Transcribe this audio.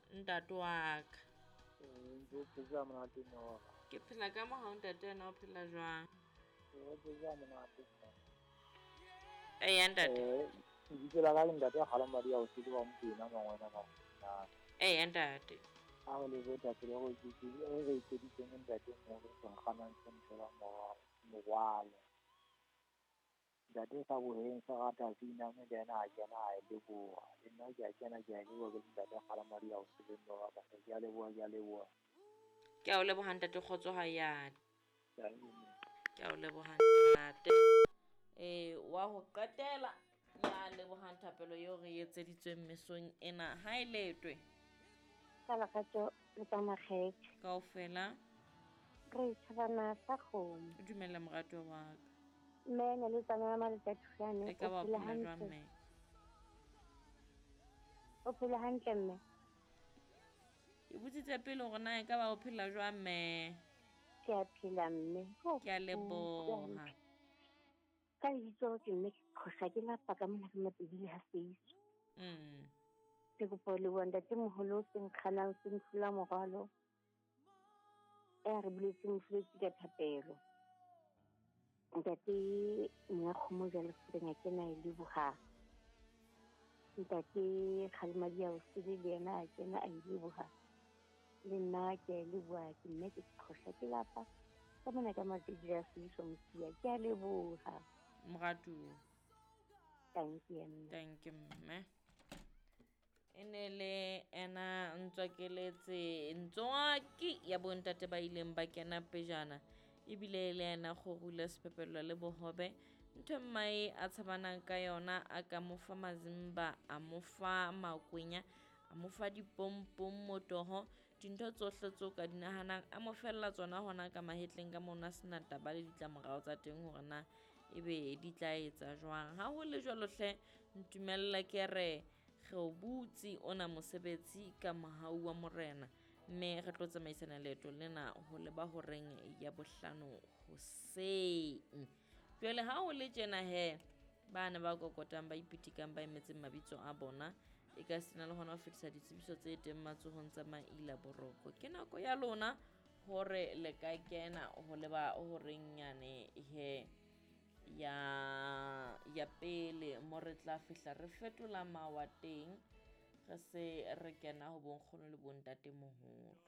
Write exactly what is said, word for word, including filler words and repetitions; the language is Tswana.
ntate wa ka. Ntse phela monate no. Ke phela ka mo ha ntate na o phela jwang? O phela monate. Eh ya ntate. Eh, di phela ka ntate ga la madi a o se di ba mo pina ngwana ka. Eh ya ntate. A go le bota pele go itse e re itse di tseng ntate mo go gana tsentela mo mo wale. Ntate sa bo heng sa rata sina me dena a jena a le bo. Nna ke a kena ke a le go ke ntate ga la madi a o se di no ba ke ya le bo ya le bo. Ke a o leboha ntate kgotso ha ya. Ya Ke a o leboha ntate. Eh wa ho qetela ya leboha thapelo eo re etseditsweng mesong ena ha iletwe. Kala ka tso le tama kgethe. Kaofela Re tshwana sa kgomo. o dumella morato wa ka. Mme ne le tsamaya ma le tatshane E ka o ba phela phela jwang hantle. mme? O phela hantle mme. Ke botsitse pele hore na e ka ba o phela jwang mme? Ke a phela mme. Ke a leboha. Ka ditso ke mme khosa ke la paka mona ke mapedi ha seiso. Mm. Ke go le wanda ke moholo seng khanang seng fula moralo. E re buletse mofletsi ka thapelo. Ntate nna khomo jalo feteng ke na e leboha. Ntate khalmadi ya o se le yena a kena a leboha. Le nna ke a leboha ke mme ke khosa ke lapa. Ka mona ka mapedi a seiso msia ke a leboha. Morato. Thank you. Thank you mme. Enele ena ntswakeletse ntswaki ya bontate ba ileng ba kena pejana ebile le ena go rula sepepelo le bohobe ntho mmae a tshabanang ka yona a ka mofa mazimba a mofa makwenya a mofa dipompom motoho dintho tsohle tso ka dinahanang a mo fella tsona hona ka mahetleng ka mona sena taba le ditlamorao tsa teng hore na ebe di tla etsa jwang ha ho le jwalo hle ntumella ke re ge o butsi ona mosebetsi ka mohau wa morena mme re tlo tsamaisana leeto lena ho leba ho reng ya bohlano hoseng jwale ha o le tjena he bana ba kokotang ba ipitikang ba emetseng mabitso a bona e ka sena le hona ho fetisa ditsebiso tse teng matsohong tsa Maila Boroko ke nako ya lona hore le ka kena ho leba ho reng nyane he ya ya pele mo re tla fihla re fetola mawa teng re se re kena ho bonkgono le bontate moholo.